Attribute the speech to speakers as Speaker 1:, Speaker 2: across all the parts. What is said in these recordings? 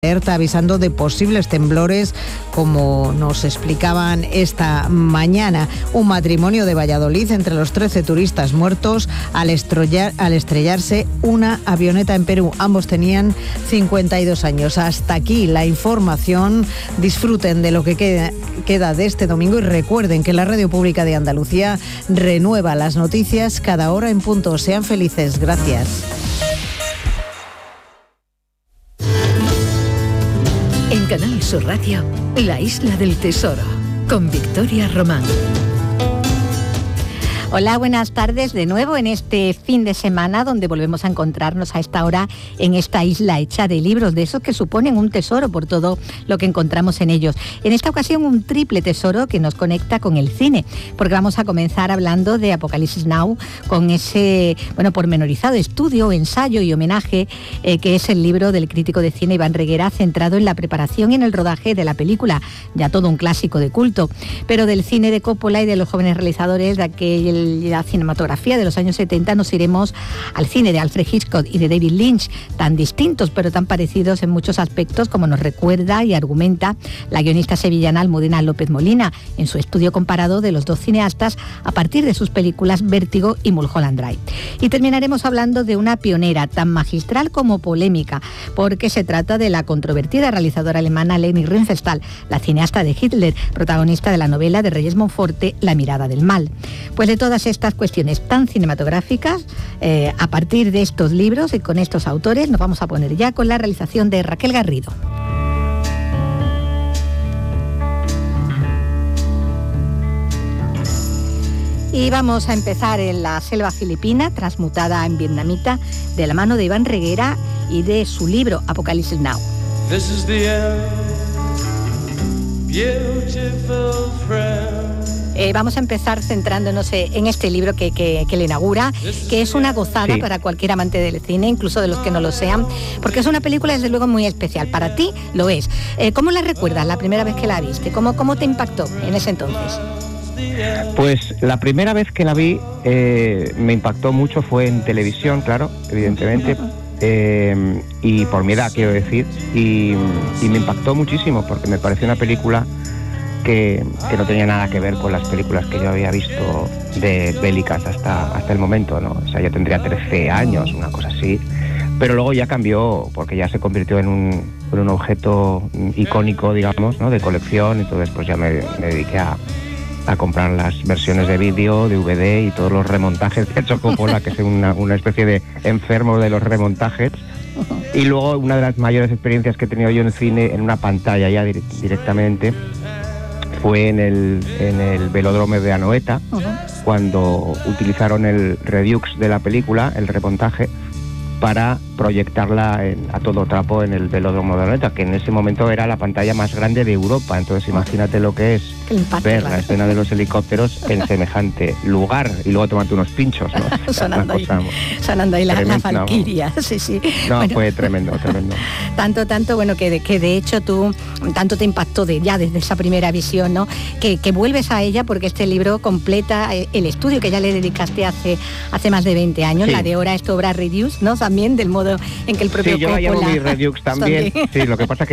Speaker 1: alerta avisando de posibles temblores, como nos explicaban esta mañana. Un matrimonio de Valladolid, entre los 13 turistas muertos al estrellarse una avioneta en Perú. Ambos tenían 52 años. Hasta aquí la información. Disfruten de lo que queda de este domingo y recuerden que la Radio Pública de Andalucía renueva las noticias cada hora en punto. Sean felices. Gracias.
Speaker 2: En Canal Sur Radio, La Isla del Tesoro, con Victoria Román.
Speaker 3: Hola, buenas tardes de nuevo en este fin de semana donde volvemos a encontrarnos a esta hora en esta isla hecha de libros, de esos que suponen un tesoro por todo lo que encontramos en ellos. En esta ocasión un triple tesoro que nos conecta con el cine, porque vamos a comenzar hablando de Apocalipsis Now con ese, pormenorizado estudio, ensayo y homenaje que es el libro del crítico de cine Iván Reguera, centrado en la preparación y en el rodaje de la película, ya todo un clásico de culto, pero del cine de Coppola y de los jóvenes realizadores de la cinematografía de los años 70 nos iremos al cine de Alfred Hitchcock y de David Lynch, tan distintos pero tan parecidos en muchos aspectos, como nos recuerda y argumenta la guionista sevillana Almudena López Molina en su estudio comparado de los dos cineastas a partir de sus películas Vértigo y Mulholland Drive. Y terminaremos hablando de una pionera tan magistral como polémica, porque se trata de la controvertida realizadora alemana Leni Riefenstahl, la cineasta de Hitler, protagonista de la novela de Reyes Monforte, La mirada del mal. Pues de todas estas cuestiones tan cinematográficas, a partir de estos libros y con estos autores, nos vamos a poner ya con la realización de Raquel Garrido. Y vamos a empezar en la selva filipina, transmutada en vietnamita, de la mano de Iván Reguera y de su libro Apocalipsis Now. This is the end, beautiful friend. Vamos a empezar centrándonos en este libro que le inaugura, que es una gozada para cualquier amante del cine, incluso de los que no lo sean, porque es una película desde luego muy especial. Para ti lo es. ¿Cómo la recuerdas la primera vez que la viste? ¿Cómo te impactó en ese entonces?
Speaker 4: Pues la primera vez que la vi me impactó mucho, fue en televisión, claro, evidentemente, y por mi edad quiero decir, y me impactó muchísimo porque me pareció una película que no tenía nada que ver con las películas que yo había visto de bélicas hasta el momento, ¿no? O sea, yo tendría 13 años, una cosa así, pero luego ya cambió porque ya se convirtió en un objeto icónico, digamos, ¿no? De colección. Entonces pues ya me dediqué a comprar las versiones de vídeo, DVD y todos los remontajes que ha hecho Coppola, que es una especie de enfermo de los remontajes. Y luego una de las mayores experiencias que he tenido yo en cine, en una pantalla ya directamente, fue en el velódromo de Anoeta, cuando utilizaron el Redux de la película, el remontaje, para proyectarla a todo trapo en el velódromo de Anoeta, que en ese momento era la pantalla más grande de Europa. Entonces imagínate lo que es ver la escena de los helicópteros en semejante lugar y luego tomarte unos pinchos, ¿no?
Speaker 3: sonando ahí la valquiria, no. Sí.
Speaker 4: No, bueno, fue tremendo.
Speaker 3: Tanto, bueno, que de hecho tú, tanto te impactó ya desde esa primera visión, ¿no? Que vuelves a ella porque este libro completa el estudio que ya le dedicaste hace más de 20 años, sí. La de ahora es tu obra Reduce, ¿no? También del modo en que el propio Coppola...
Speaker 4: Sí, yo la llamo mi Redux también. Sí, lo que pasa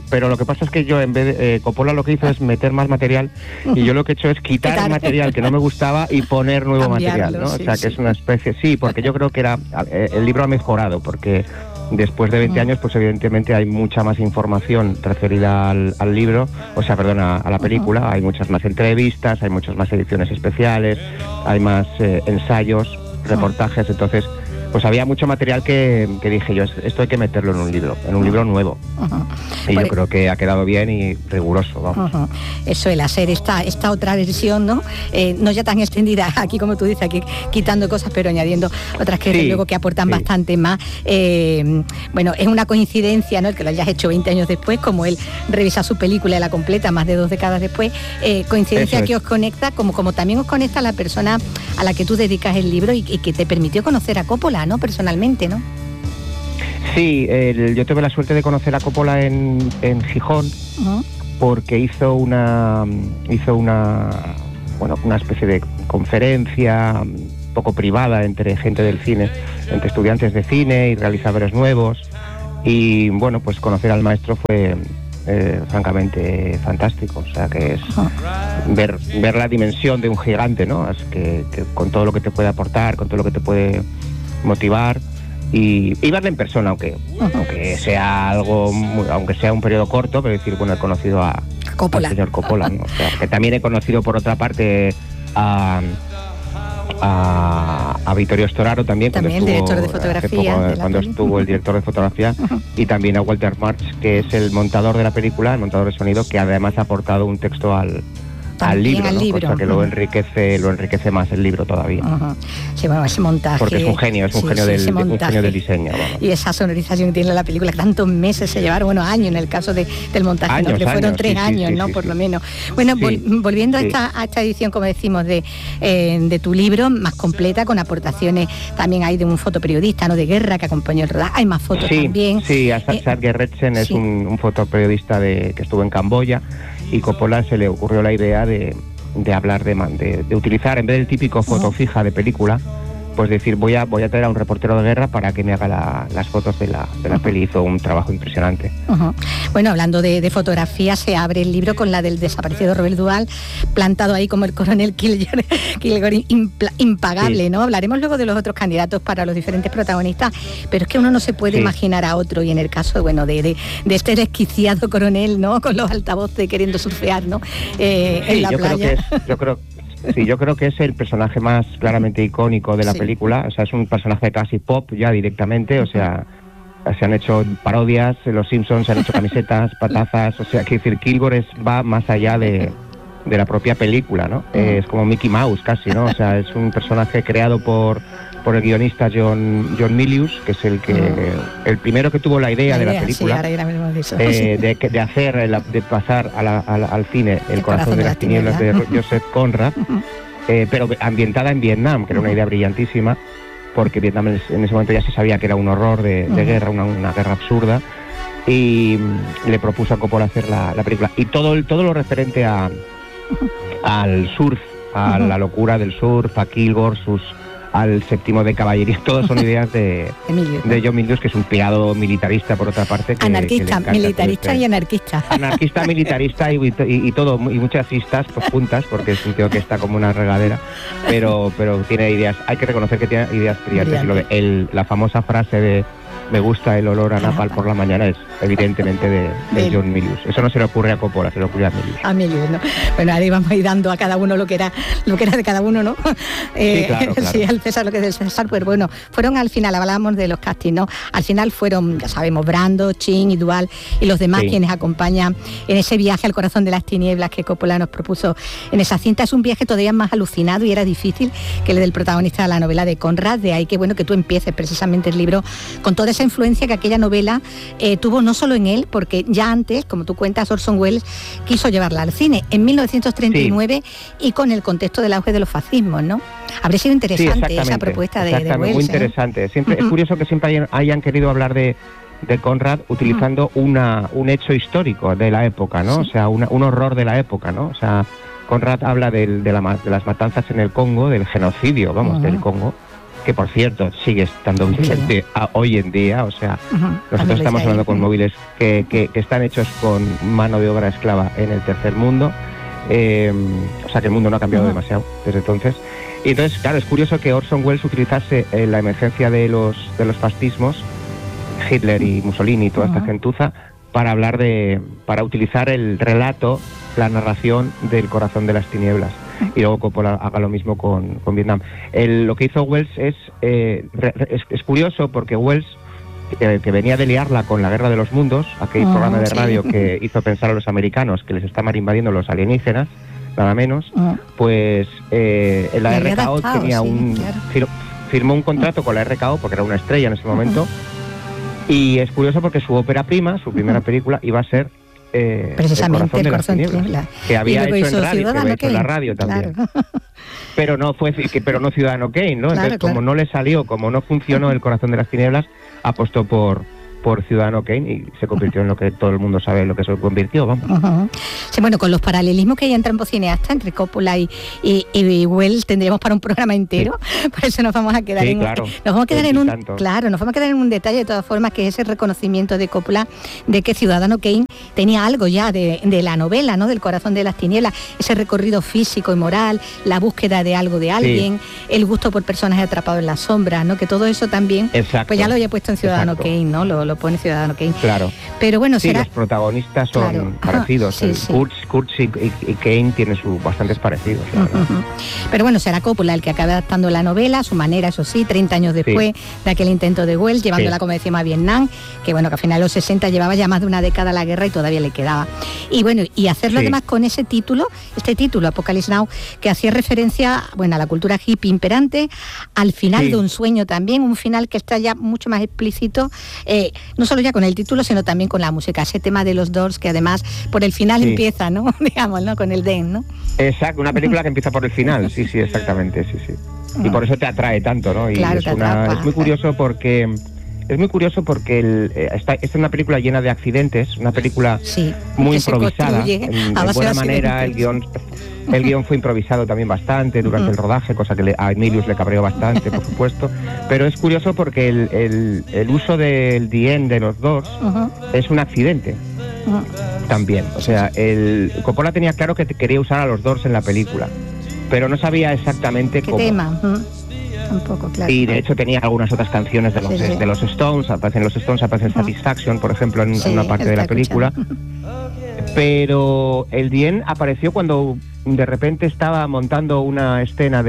Speaker 4: es que yo en vez de... Coppola lo que hizo es meter más material y yo lo que he hecho es quitar material que no me gustaba y poner nuevo material, ¿no? Sí, o sea, que es una especie... Sí, porque yo creo que el libro ha mejorado, porque después de 20 años, pues evidentemente hay mucha más información referida al libro, a la película. Hay muchas más entrevistas, hay muchas más ediciones especiales, hay más ensayos, reportajes, entonces... Pues había mucho material que dije yo, esto hay que meterlo en un libro nuevo. Y yo creo que ha quedado bien y riguroso, vamos.
Speaker 3: Eso, el hacer esta otra versión, ¿no? No ya tan extendida, aquí como tú dices, aquí quitando cosas pero añadiendo otras que luego que aportan bastante más. Bueno, es una coincidencia, ¿no? El que lo hayas hecho 20 años después, como él revisa su película y la completa más de 2 décadas después, coincidencia que os conecta, como también os conecta a la persona a la que tú dedicas el libro y que te permitió conocer a Coppola, ¿no? Personalmente, ¿no?
Speaker 4: Sí, yo tuve la suerte de conocer a Coppola en Gijón, porque hizo una especie de conferencia un poco privada entre gente del cine, entre estudiantes de cine y realizadores nuevos, Y bueno, pues conocer al maestro fue francamente fantástico. O sea, que es ver la dimensión de un gigante, ¿no? Es que con todo lo que te puede aportar, con todo lo que te puede motivar. Y verle en persona, aunque sea aunque sea un periodo corto, pero decir, bueno, he conocido al señor Coppola, ¿no? O sea, que también he conocido por otra parte a Vittorio Storaro también
Speaker 3: el director de fotografía
Speaker 4: cuando estuvo el director de fotografía, y también a Walter March, que es el montador de la película, el montador de sonido, que además ha aportado un texto al libro, ¿no? Cosa que lo enriquece más el libro todavía.
Speaker 3: Sí, bueno, ese montaje.
Speaker 4: Porque es un genio del diseño. Vamos.
Speaker 3: Y esa sonorización que tiene la película, que tantos meses se llevaron, bueno, años en el caso del montaje,
Speaker 4: años,
Speaker 3: ¿no? Que fueron 3 años, ¿no? Por lo menos. Bueno, volviendo a esta edición, como decimos, de tu libro, más completa, con aportaciones también hay de un fotoperiodista, ¿no? De guerra, que acompañó el rodaje. Hay más fotos también.
Speaker 4: Sí, Asad Gerretsen es un fotoperiodista que estuvo en Camboya, y Coppola se le ocurrió la idea de hablar de utilizar, en vez del típico foto fija de película, pues decir, voy a traer a un reportero de guerra para que me haga las fotos de la peli. Hizo un trabajo impresionante.
Speaker 3: Bueno, hablando de fotografía, se abre el libro con la del desaparecido Robert Duvall, plantado ahí como el coronel Kilgore impagable, ¿no? Hablaremos luego de los otros candidatos para los diferentes protagonistas, pero es que uno no se puede imaginar a otro, y en el caso, bueno, de este desquiciado coronel, ¿no? Con los altavoces queriendo surfear, ¿no? En la playa.
Speaker 4: Yo creo que es el personaje más claramente icónico de la película. O sea, es un personaje casi pop ya directamente. O sea, se han hecho parodias, los Simpsons se han hecho camisetas, patazas. O sea, que decir, Kilgore va más allá de la propia película, ¿no? Es como Mickey Mouse casi, ¿no? O sea, es un personaje creado por el guionista John Milius, que es el primero que tuvo la idea de la película, de pasar al cine El corazón de las tinieblas de Joseph Conrad, pero ambientada en Vietnam, que era una idea brillantísima, porque Vietnam en ese momento ya se sabía que era un horror de guerra, una guerra absurda, y le propuso a Coppola hacer la película. Y todo lo referente al surf, a la locura del surf, a Kilgore, al séptimo de caballería, todas son ideas de John Milius, que es un pirado militarista, por otra parte.
Speaker 3: Anarquista, militarista y anarquista.
Speaker 4: Anarquista, militarista y todo, y muchas istas pues, juntas, porque es un tío que está como una regadera, pero tiene ideas, hay que reconocer que tiene ideas brillantes. La famosa frase de me gusta el olor a napalm por la mañana es evidentemente de John Milius. Eso no se le ocurre a Coppola, se le ocurre a Milius.
Speaker 3: A Milius, ¿no? Bueno, ahí vamos a ir dando a cada uno lo que era de cada uno, ¿no?
Speaker 4: Sí, claro.
Speaker 3: Sí, al César lo que es del César, pues bueno, fueron al final, hablábamos de los castings, ¿no? Al final fueron, ya sabemos, Brando, Chin y Duvall y los demás quienes acompañan en ese viaje al corazón de las tinieblas que Coppola nos propuso en esa cinta. Es un viaje todavía más alucinado y era difícil que el del protagonista de la novela de Conrad, de ahí que bueno que tú empieces precisamente el libro con toda esa influencia que aquella novela tuvo no solo en él, porque ya antes, como tú cuentas, Orson Welles quiso llevarla al cine en 1939 y con el contexto del auge de los fascismos, ¿no? Habría sido interesante esa propuesta de Welles.
Speaker 4: Muy interesante. Siempre, es curioso que siempre hayan querido hablar de Conrad utilizando un hecho histórico de la época, ¿no? O sea, un horror de la época, ¿no? O sea, Conrad habla de las matanzas en el Congo, del genocidio, del Congo, que por cierto sigue estando vigente hoy en día. O sea, nosotros estamos hablando con móviles que están hechos con mano de obra esclava en el tercer mundo. O sea, que el mundo no ha cambiado demasiado desde entonces. Y entonces, claro, es curioso que Orson Welles utilizase la emergencia de los fascismos, Hitler y Mussolini y toda esta gentuza, para utilizar el relato, la narración del corazón de las tinieblas. Y luego Coppola haga lo mismo con Vietnam. Lo que hizo Welles es curioso, porque Welles, que venía de liarla con La Guerra de los Mundos, aquel programa de radio que hizo pensar a los americanos que les estaban invadiendo los alienígenas, nada menos, pues en la RKO tenía firmó un contrato con la RKO porque era una estrella en ese momento, y es curioso porque su ópera prima, su primera película, iba a ser
Speaker 3: precisamente el corazón de las tinieblas,
Speaker 4: que había hecho en radio, que había hecho en la radio también.
Speaker 3: Claro.
Speaker 4: Pero no Ciudadano Kane, ¿no? Entonces, como no le salió, como no funcionó El corazón de las tinieblas, apostó por por Ciudadano Kane y se convirtió en lo que todo el mundo sabe lo que se convirtió, vamos.
Speaker 3: Uh-huh. Sí, bueno, con los paralelismos que hay entre ambos cineastas, entre Coppola y Wells, tendríamos para un programa entero, sí. Por eso nos vamos a quedar nos vamos a quedar en un detalle de todas formas, que es ese reconocimiento de Coppola de que Ciudadano Kane tenía algo ya de la novela, ¿no? Del Corazón de las tinieblas, ese recorrido físico y moral, la búsqueda de algo de alguien, el gusto por personajes atrapados en la sombra, ¿no? Que todo eso también, pues ya lo había puesto en Ciudadano Kane, ¿no? Lo pone Ciudadano Kane.
Speaker 4: Claro.
Speaker 3: Pero bueno,
Speaker 4: sí, los protagonistas son parecidos. Sí. Kurtz y Kane tienen bastantes parecidos.
Speaker 3: Pero bueno, será Coppola el que acabe adaptando la novela a su manera, eso sí, 30 años después de aquel intento de Wells, llevándola, como decíamos, a Vietnam, que bueno, que a finales de los 60 llevaba ya más de una década la guerra y todavía le quedaba. Y bueno, y hacerlo además con ese título, Apocalypse Now, que hacía referencia, bueno, a la cultura hippie imperante, al final de un sueño también, un final que está ya mucho más explícito, no solo ya con el título, sino también con la música, ese tema de los Doors, que además por el final empieza, ¿no? Digamos, ¿no? Con el Den, ¿no?
Speaker 4: Exacto, una película que empieza por el final, sí, exactamente, sí. Y por eso te atrae tanto, ¿no? Y
Speaker 3: claro,
Speaker 4: es muy curioso porque esta es una película llena de accidentes, una película muy improvisada, en buena manera. El guión fue improvisado también bastante durante el rodaje, cosa que a Emilius le cabreó bastante, por supuesto. Pero es curioso porque el uso del The End de los Doors es un accidente también. O sea, Coppola tenía claro que quería usar a los Doors en la película, pero no sabía exactamente
Speaker 3: ¿qué
Speaker 4: cómo.
Speaker 3: Tema? Tampoco, claro.
Speaker 4: Y de hecho tenía algunas otras canciones de los Stones, aparecen Satisfaction, por ejemplo, en una parte de la película. Pero el Dien apareció cuando de repente estaba montando unas escenas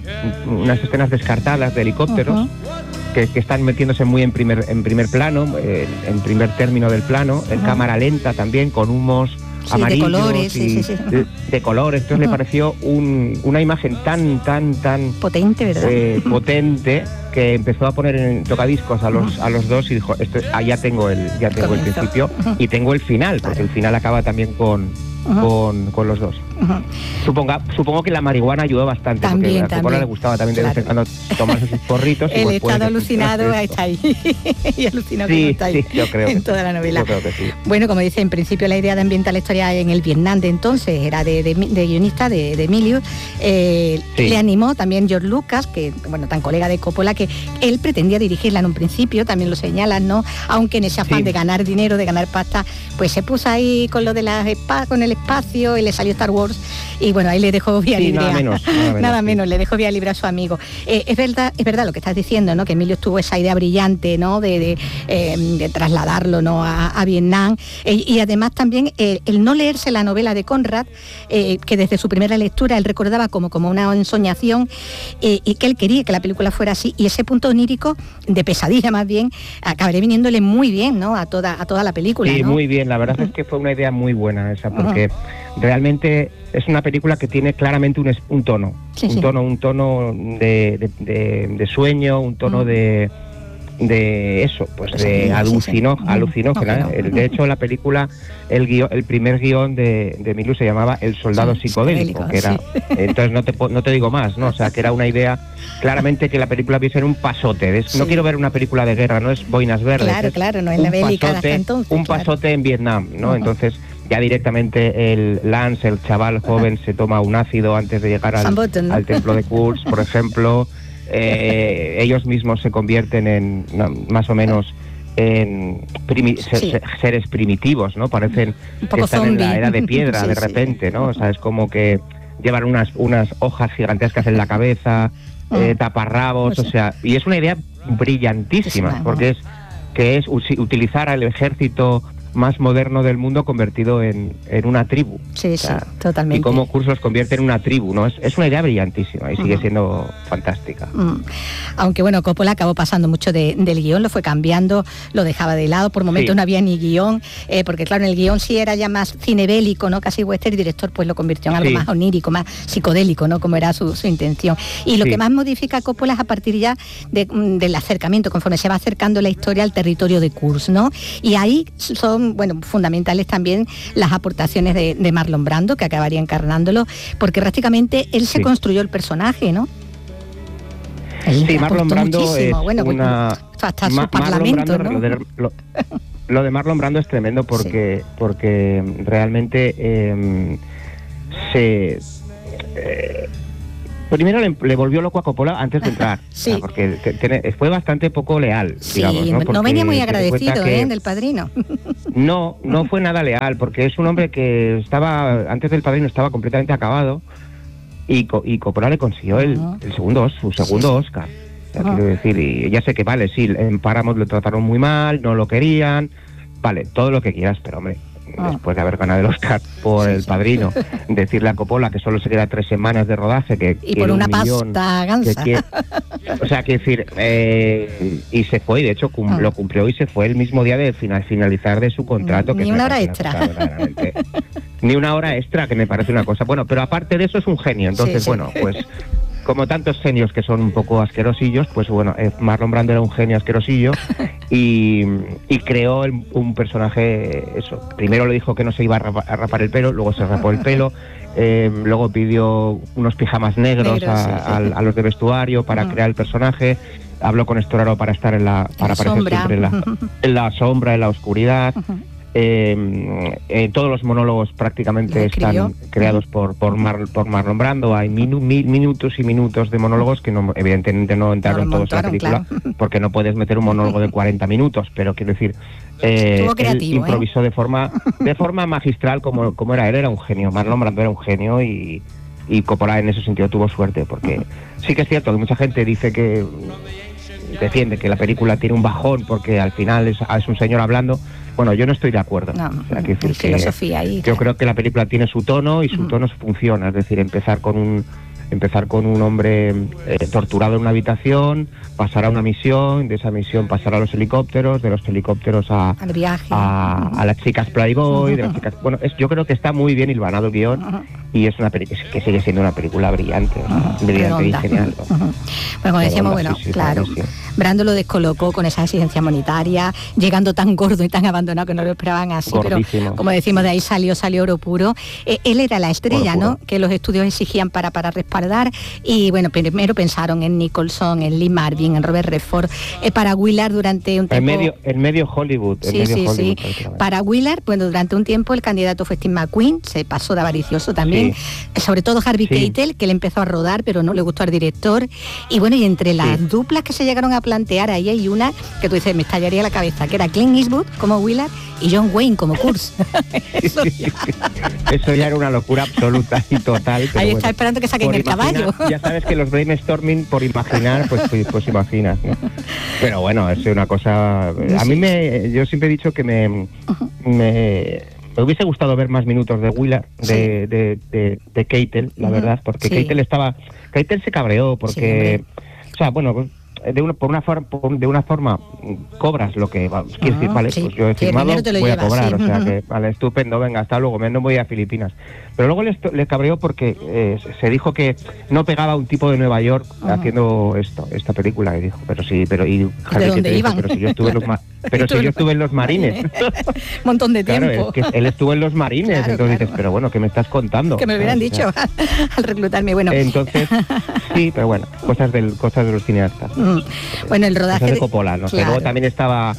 Speaker 4: descartadas de helicópteros que están metiéndose muy en primer plano, en primer término del plano, en cámara lenta también, con humos amarillos,
Speaker 3: de colores,
Speaker 4: de colores. Entonces le pareció una imagen tan
Speaker 3: potente, ¿verdad?
Speaker 4: Potente, que empezó a poner en tocadiscos a los dos y dijo, ya tengo el principio y tengo el final, porque el final acaba también con los dos. Supongo que la marihuana ayudó bastante, porque a Coppola le gustaba también de vez en cuando tomarse sus porritos.
Speaker 3: El estado alucinado está ahí. Y alucinado que está ahí, yo creo, en toda la novela.
Speaker 4: Yo creo que sí.
Speaker 3: Bueno, como dice, en principio la idea de ambientar la historia en el Vietnam de entonces era de guionista, de Emilio. Le animó también George Lucas, que bueno, tan colega de Coppola, que él pretendía dirigirla en un principio, también lo señalan, ¿no? Aunque en ese afán de ganar dinero, de ganar pasta, pues se puso ahí con lo de con el espacio y le salió Star Wars y bueno, ahí le dejó vía libre. Nada menos, le dejó vía libre a su amigo. Es verdad lo que estás diciendo, ¿no? Que Emilio tuvo esa idea brillante, ¿no? De trasladarlo, ¿no? a Vietnam. Y además también el no leerse la novela de Conrad, que desde su primera lectura él recordaba como una ensoñación, y que él quería que la película fuera así, y ese punto onírico, de pesadilla más bien, acabaré viniéndole muy bien, ¿no? A toda la película.
Speaker 4: Sí,
Speaker 3: ¿no?
Speaker 4: Muy bien, la verdad es que fue una idea muy buena esa, porque realmente es una película que tiene claramente un tono, un tono de sueño, un tono de eso, pues de alucinógena. De hecho, la película, el primer guión de Emilio se llamaba El soldado psicodélico, que era, entonces no te digo más, ¿no? O sea, que era una idea claramente que la película viese en un pasote. No quiero ver una película de guerra, no es Boinas Verdes.
Speaker 3: Claro, no es la bélica hasta entonces.
Speaker 4: Un pasote en Vietnam, ¿no? Entonces ya directamente el Lance, el chaval joven, se toma un ácido antes de llegar al templo de Kurtz, por ejemplo. Ellos mismos se convierten en más o menos en seres primitivos, ¿no? Parecen que están en la edad de piedra de repente, ¿no? O sea, es como que llevan unas hojas gigantescas en la cabeza, taparrabos, o sea, y es una idea brillantísima, porque es utilizar al ejército más moderno del mundo convertido en una tribu.
Speaker 3: Sí, totalmente.
Speaker 4: Y cómo Kurtz los convierte en una tribu, ¿no? Es una idea brillantísima y sigue siendo fantástica.
Speaker 3: Aunque bueno, Coppola acabó pasando mucho del guión, lo fue cambiando, lo dejaba de lado, por momentos no había ni guión, porque claro, en el guión sí era ya más cine bélico, ¿no? Casi western, y el director pues lo convirtió en algo más onírico, más psicodélico, ¿no? Como era su intención. Y lo que más modifica Coppola es a partir ya del acercamiento, conforme se va acercando la historia al territorio de Kurtz, ¿no? Y ahí son fundamentales también las aportaciones de Marlon Brando, que acabaría encarnándolo, porque prácticamente él se construyó el personaje, ¿no?
Speaker 4: Sí, Marlon Brando es
Speaker 3: bueno,
Speaker 4: una...
Speaker 3: Hasta su parlamento,
Speaker 4: Brando,
Speaker 3: ¿no?
Speaker 4: Lo de Marlon Brando es tremendo porque realmente primero le volvió loco a Coppola antes de entrar,
Speaker 3: sí.
Speaker 4: O sea, porque fue bastante poco leal,
Speaker 3: sí,
Speaker 4: digamos, ¿no?
Speaker 3: No venía muy agradecido del Padrino.
Speaker 4: No fue nada leal, porque es un hombre que antes del Padrino estaba completamente acabado y Coppola le consiguió su segundo Oscar. O sea, quiero decir, y ya sé que vale, sí, en Paramount lo trataron muy mal, no lo querían, vale, todo lo que quieras, pero hombre, después de haber ganado el Oscar por El Padrino, decirle a Coppola que solo se queda 3 semanas de rodaje, que
Speaker 3: y por una pasta gansa.
Speaker 4: O sea, quiero decir, y se fue, y de hecho lo cumplió y se fue el mismo día de finalizar de su contrato.
Speaker 3: Ni una hora extra.
Speaker 4: Ni una hora extra, que me parece una cosa. Bueno, pero aparte de eso es un genio, entonces bueno, pues... Como tantos genios que son un poco asquerosillos, pues bueno, Marlon Brando era un genio asquerosillo y creó un personaje, eso. Primero le dijo que no se iba a rapar el pelo, luego se rapó el pelo, luego pidió unos pijamas negros a los de vestuario para crear el personaje, habló con Storaro para estar para aparecer siempre en la sombra, en la oscuridad. Todos los monólogos prácticamente están creados por Marlon Brando. Hay minutos y minutos de monólogos que evidentemente no entraron todos en la película, porque no puedes meter un monólogo de 40 minutos, pero quiero decir, él improvisó de forma magistral como era. Él era un genio, Marlon Brando era un genio y Coppola en ese sentido tuvo suerte, porque sí que es cierto que mucha gente dice que defiende que la película tiene un bajón porque al final es un señor hablando. Bueno, yo no estoy de acuerdo.
Speaker 3: O sea, hay filosofía ahí.
Speaker 4: Yo creo que la película tiene su tono y su tono funciona. Es decir, empezar con un hombre torturado en una habitación, pasar a una misión, de esa misión pasar a los helicópteros, de los helicópteros
Speaker 3: al viaje,
Speaker 4: a las chicas Playboy, de las chicas... Bueno, yo creo que está muy bien hilvanado el guión y es una película que sigue siendo una película brillante, brillante y genial.
Speaker 3: Bueno, como decíamos, claro, Brando lo descolocó con esa exigencia monetaria, llegando tan gordo y tan abandonado que no lo esperaban así.
Speaker 4: Gordísimo.
Speaker 3: Pero como decimos, de ahí salió oro puro. Él era la estrella, ¿no?, que los estudios exigían para respaldar, y bueno, primero pensaron en Nicholson, en Lee Marvin, en Robert Redford, para Willard durante un tiempo...
Speaker 4: En medio Hollywood.
Speaker 3: Sí. Para Willard, bueno, durante un tiempo el candidato fue Steve McQueen, se pasó de avaricioso también, sobre todo Harvey Keitel, que le empezó a rodar, pero no le gustó al director, y bueno, y entre las duplas que se llegaron a plantear, ahí hay una que tú dices, me estallaría la cabeza, que era Clint Eastwood como Willard y John Wayne como Kurtz.
Speaker 4: Eso ya era una locura absoluta y total. Pero
Speaker 3: ahí está esperando que saquen el caballo.
Speaker 4: Ya sabes que los brainstorming, por imaginar, pues imaginas, ¿no? Pero bueno, es una cosa... A mí yo siempre he dicho que me hubiese gustado ver más minutos de Willard, de Keitel, la verdad, porque Keitel se cabreó, porque... o sea, bueno... de una forma cobras lo que quieres decir, vale, pues yo he firmado, voy a cobrar, o sea que vale, estupendo, venga, hasta luego, no voy a Filipinas. Pero luego le cabreó porque se dijo que no pegaba un tipo de Nueva York haciendo esta película, y dijo, pero si yo estuve en los Marines.
Speaker 3: Un montón de tiempo.
Speaker 4: Claro, es que él estuvo en los Marines, entonces dices, pero bueno, ¿qué me estás contando?
Speaker 3: Que me hubieran dicho al reclutarme, bueno.
Speaker 4: Entonces, sí, pero bueno, cosas de los cineastas.
Speaker 3: Bueno, el rodaje
Speaker 4: de Coppola, no sé. Luego también estaban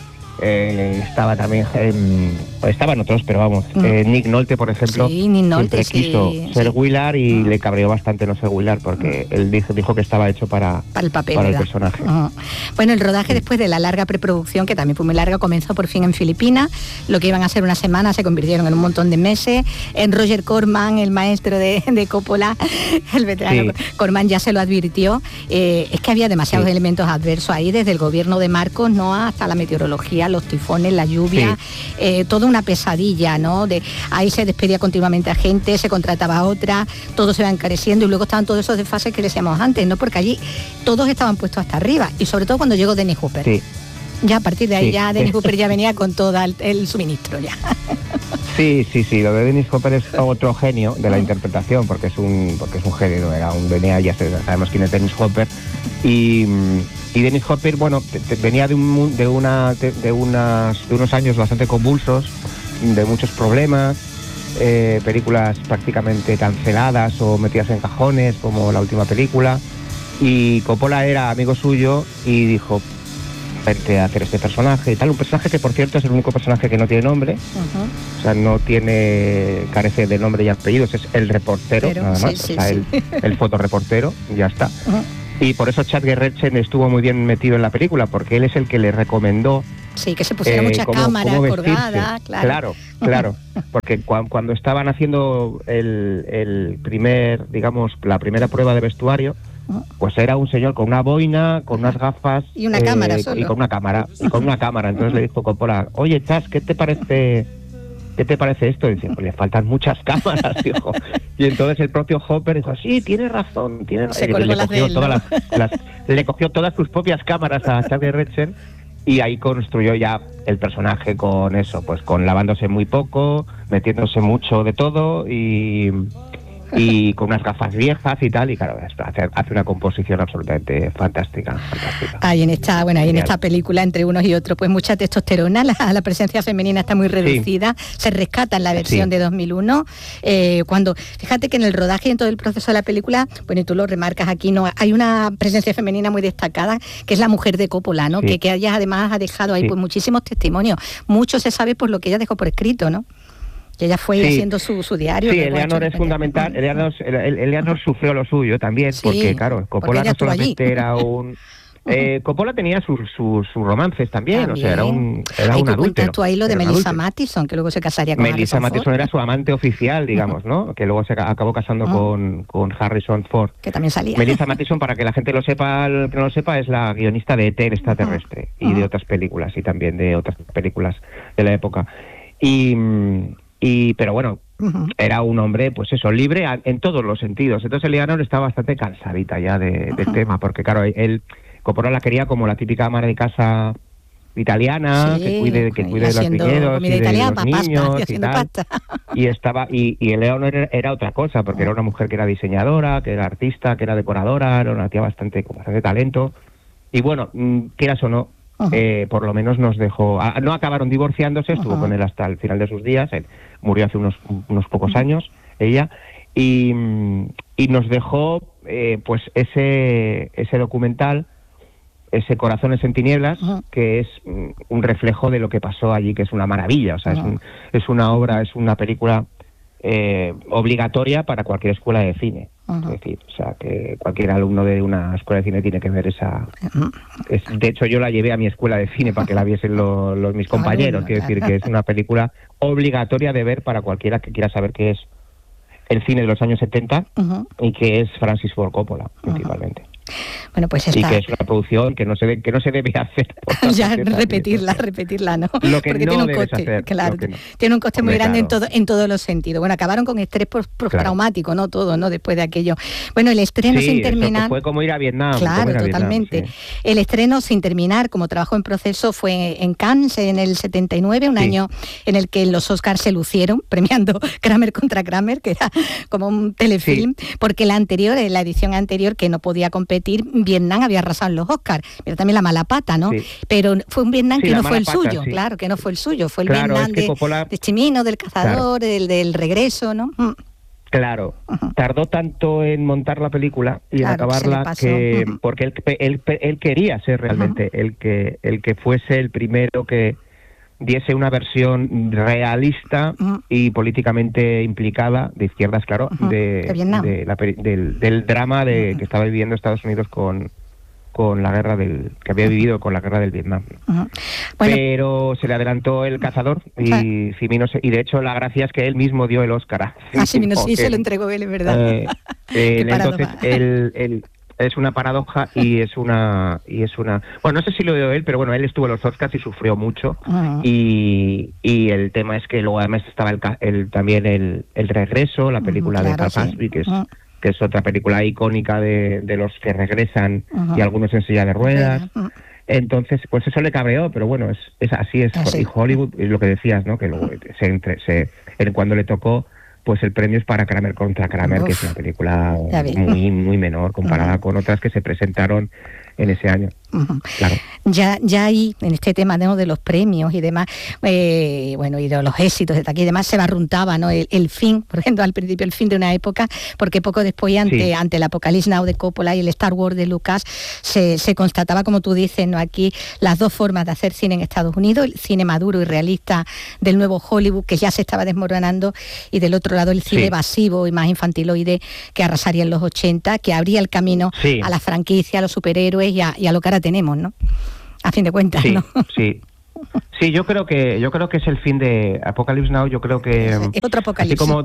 Speaker 4: otros, pero vamos, Nick Nolte, por ejemplo, siempre quiso ser Willard y le cabreó bastante no ser Willard, porque él dijo que estaba hecho para el papel, para el personaje.
Speaker 3: Bueno, el rodaje, después de la larga preproducción, que también fue muy larga, comenzó por fin en Filipinas. Lo que iban a ser una semana se convirtieron en un montón de meses. En Roger Corman, el maestro de Coppola, el veterano Corman, ya se lo advirtió. Es que había demasiados elementos adversos ahí, desde el gobierno de Marcos, ¿no?, hasta la meteorología, los tifones, la lluvia, toda una pesadilla, ¿no? Ahí se despedía continuamente a gente, se contrataba a otra, todo se va encareciendo, y luego estaban todos esos desfases que decíamos antes, ¿no? Porque allí todos estaban puestos hasta arriba, y sobre todo cuando llegó Dennis Hopper. Ya a partir de ahí Dennis Hopper ya venía con todo el suministro ya.
Speaker 4: Sí, lo de Dennis Hopper es otro genio de la interpretación, porque es un genio, era un DNA, ya sabemos quién es Dennis Hopper, y Dennis Hopper, bueno, venía de unos años bastante convulsos, de muchos problemas, películas prácticamente canceladas o metidas en cajones, como la última película, Y Coppola era amigo suyo y dijo, vente a hacer este personaje y tal. Un personaje que, por cierto, es el único personaje que no tiene nombre. O sea, no carece de nombre y apellidos, es el reportero, nada más. El fotoreportero, ya está. Y por eso Chad Gerretsen estuvo muy bien metido en la película, porque él es el que le recomendó.
Speaker 3: Sí, que se pusiera muchas cámaras colgadas,
Speaker 4: claro. Porque cuando estaban haciendo el primer, digamos, la primera prueba de vestuario, pues era un señor con una boina, con unas gafas
Speaker 3: y una cámara solo.
Speaker 4: Y con una cámara. Entonces le dijo Coppola, oye, Chas, ¿qué te parece esto? Y dice, pues le faltan muchas cámaras, dijo. Y entonces el propio Hopper dijo, sí, tiene razón.
Speaker 3: Se colgó las de él, ¿no?
Speaker 4: Le cogió todas sus propias cámaras a Chad Gerretsen y ahí construyó ya el personaje con eso, pues con lavándose muy poco, metiéndose mucho de todo y con unas gafas viejas y tal, y claro, hace una composición absolutamente fantástica.
Speaker 3: En esta película, entre unos y otros, pues mucha testosterona, la presencia femenina está muy reducida, se rescata en la versión de 2001, cuando, fíjate que en el rodaje y en todo el proceso de la película, bueno, y tú lo remarcas aquí, no hay una presencia femenina muy destacada, que es la mujer de Coppola, ¿no? Que ella además ha dejado ahí pues muchísimos testimonios, mucho se sabe por lo que ella dejó por escrito, ¿no? Que ella fue haciendo su diario.
Speaker 4: Sí, Eleanor es fundamental. Eleanor sufrió lo suyo también, porque claro, Coppola no solamente era un... Coppola tenía sus romances también, o sea, era un adúltero.
Speaker 3: Tú ahí lo de Melissa Mathison, que luego se casaría con
Speaker 4: Melissa Mathison era su amante oficial, digamos, ¿no? Que luego se acabó casando con Harrison Ford.
Speaker 3: Que también salía.
Speaker 4: Melissa Mathison, para que la gente lo sepa, el que no lo sepa, es la guionista de E.T. el extraterrestre y de otras películas, y también de otras películas de la época. Pero bueno, era un hombre, pues eso, libre en todos los sentidos. Entonces Eleanor estaba bastante cansadita ya del tema, porque claro, Coppola la quería como la típica ama de casa italiana, que cuide de los viñedos y de los niños y tal. Y Eleanor era otra cosa, porque era una mujer que era diseñadora, que era artista, que era decoradora, era una tía con bastante talento. Y bueno, quieras o no, por lo menos nos dejó... No acabaron divorciándose, estuvo con él hasta el final de sus días, él murió hace unos pocos años, ella, y nos dejó pues ese documental, ese Corazones en Tinieblas, que es un reflejo de lo que pasó allí, que es una maravilla, o sea, es una obra, es una película obligatoria para cualquier escuela de cine. Es decir, o sea, que cualquier alumno de una escuela de cine tiene que ver esa... de hecho, yo la llevé a mi escuela de cine para que la viesen mis compañeros. Quiero decir que es una película obligatoria de ver para cualquiera que quiera saber qué es el cine de los años 70 y que es Francis Ford Coppola, principalmente.
Speaker 3: Bueno, pues
Speaker 4: y que es una producción que no se debe hacer.
Speaker 3: Ya repetirla, ¿no?
Speaker 4: Lo que
Speaker 3: porque
Speaker 4: no
Speaker 3: tiene un
Speaker 4: debes
Speaker 3: coste,
Speaker 4: hacer,
Speaker 3: claro,
Speaker 4: no.
Speaker 3: Tiene un coste muy grande en todos los sentidos. Bueno, acabaron con estrés postraumático, ¿no? Todo, ¿no? Después de aquello. Bueno, el estreno sin terminar...
Speaker 4: fue como ir a Vietnam.
Speaker 3: Claro, totalmente. Vietnam, sí. El estreno sin terminar, como trabajo en proceso, fue en Cannes en el 79, un año en el que los Oscars se lucieron, premiando Kramer contra Kramer, que era como un telefilm, porque la edición anterior, que no podía competir, Vietnam había arrasado en los Oscars, pero también la mala pata, ¿no? Pero fue un Vietnam que no fue el suyo, claro, que no fue el suyo, fue el Vietnam de Chimino, del cazador, del regreso, ¿no?
Speaker 4: Claro, tardó tanto en montar la película y en acabarla porque él quería ser realmente el que fuese el primero que diese una versión realista y políticamente implicada, de izquierdas, claro, del drama que estaba viviendo Estados Unidos con la guerra que había vivido con la guerra del Vietnam. Bueno, pero se le adelantó el cazador y Cimino y de hecho la gracia es que él mismo dio el Oscar.
Speaker 3: Cimino se lo entregó él, es verdad.
Speaker 4: Entonces él es una paradoja y es una bueno, no sé si lo dio él, pero bueno, él estuvo en los Oscars y sufrió mucho. Y el tema es que luego además estaba también el regreso, la película de Carl Gatsby, que es otra película icónica de los que regresan y algunos en silla de ruedas. Entonces, pues eso le cabreó, pero bueno, es así. Y Hollywood, es lo que decías, ¿no? Que luego cuando le tocó, pues el premio es para Kramer contra Kramer, que es una película muy, muy menor comparada con otras que se presentaron en ese año. Claro.
Speaker 3: Ya ahí, en este tema, ¿no?, de los premios y demás, y de los éxitos de aquí y demás, se barruntaba, ¿no?, el fin, por ejemplo, al principio el fin de una época, porque poco después, ante el Apocalipsis Now de Coppola y el Star Wars de Lucas, se constataba, como tú dices, ¿no?, aquí las dos formas de hacer cine en Estados Unidos, el cine maduro y realista del nuevo Hollywood, que ya se estaba desmoronando, y del otro lado el cine evasivo y más infantiloide, que arrasaría en los 80, que abría el camino a la franquicia, a los superhéroes y a lo que ahora tenemos, ¿no? A fin de cuentas, ¿no?
Speaker 4: Sí, yo creo que es el fin de Apocalypse Now. Yo creo que
Speaker 3: es otro apocalipsis.
Speaker 4: Así como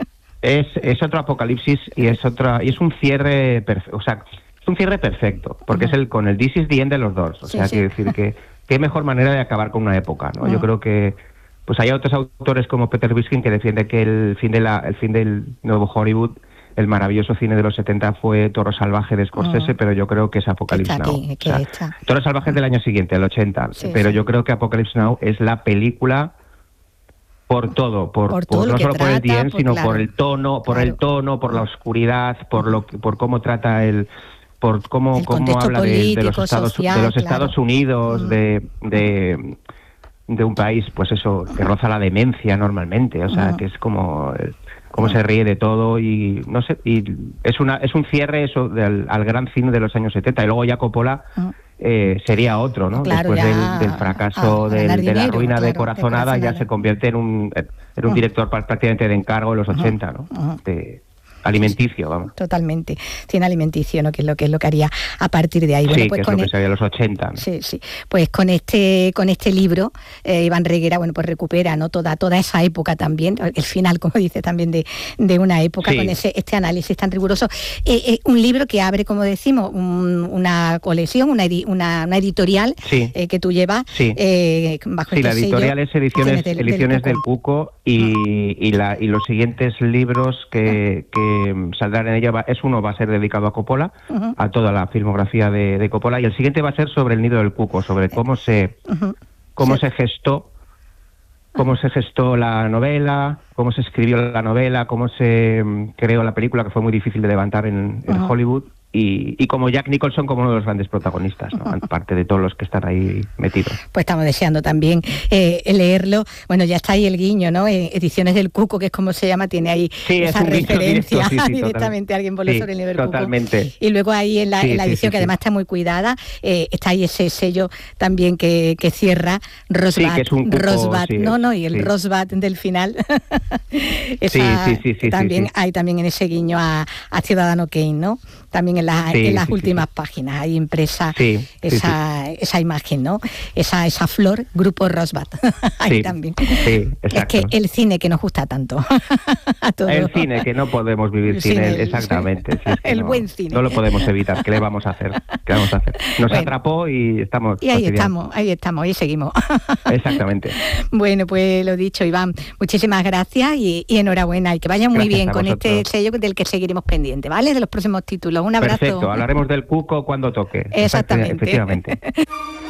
Speaker 4: es otro apocalipsis y es un cierre perfecto, o sea, es un cierre perfecto, porque es con el This is the end de los Doors, o sea, quiero decir que qué mejor manera de acabar con una época, ¿no? Yo creo que pues hay otros autores como Peter Wiskin que defiende que el fin del nuevo Hollywood, el maravilloso cine de los 70 fue Toro Salvaje de Scorsese, pero yo creo que es Apocalypse Now. Toro Salvaje es del año siguiente, el 80, pero yo creo que Apocalypse Now es la película por todo, por no solo por el bien, sino por el tono, por la oscuridad, por cómo trata por cómo habla de los Estados Unidos, de un país, pues eso, que roza la demencia normalmente, o sea, que es como cómo se ríe de todo, y no sé, y es un cierre eso al gran cine de los años 70, y luego ya Coppola sería otro, ¿no?
Speaker 3: Claro,
Speaker 4: después del fracaso de la ruina de Corazonada, ya se convierte en un director prácticamente de encargo en los 80, ¿no? Alimenticio, vamos.
Speaker 3: Totalmente, cine alimenticio, ¿no?, que es lo que haría a partir de ahí.
Speaker 4: Bueno, pues que es lo que sería los 80, ¿no?
Speaker 3: Sí. Pues con este libro, Iván Reguera, bueno, pues recupera, ¿no?, toda esa época también, el final, como dice, también de una época, con este análisis tan riguroso. Un libro que abre, como decimos, una colección, una editorial que tú llevas bajo este
Speaker 4: la editorial
Speaker 3: sello,
Speaker 4: es Ediciones del Cuco, y los siguientes libros que saldrán en ella, va a ser dedicado a Coppola, a toda la filmografía de Coppola, y el siguiente va a ser sobre el nido del cuco, sobre cómo se gestó la novela, cómo se escribió la novela, cómo se creó la película, que fue muy difícil de levantar en Hollywood, y como Jack Nicholson como uno de los grandes protagonistas, ¿no? Aparte de todos los que están ahí metidos.
Speaker 3: Pues estamos deseando también leerlo. Bueno, ya está ahí el guiño, ¿no? Ediciones del Cuco, que es como se llama, tiene ahí esa referencia directamente a alguien por sobre el nivel Cuco.
Speaker 4: Totalmente.
Speaker 3: Y luego ahí en la edición, que además está muy cuidada, está ahí ese sello también que cierra Rosbat,
Speaker 4: que es un Cuco,
Speaker 3: y el Rosbat del final. También hay también en ese guiño a Ciudadano Kane, ¿no? También en las últimas páginas hay impresa esa imagen, ¿no? Esa flor, Grupo Rosbat. Ahí también.
Speaker 4: Sí, exacto.
Speaker 3: Es que el cine que nos gusta tanto. A todos.
Speaker 4: El cine que no podemos vivir sin él, exactamente.
Speaker 3: Buen cine.
Speaker 4: No lo podemos evitar. ¿Qué le vamos a hacer? Nos atrapó y estamos.
Speaker 3: Y ahí estamos, ahí seguimos.
Speaker 4: Exactamente.
Speaker 3: Bueno, pues lo dicho, Iván, muchísimas gracias y enhorabuena, y que vaya muy bien con este sello del que seguiremos pendiente, ¿vale? De los próximos títulos. Un abrazo.
Speaker 4: Perfecto, hablaremos del Cuco cuando toque.
Speaker 3: Exactamente.
Speaker 4: Efectivamente.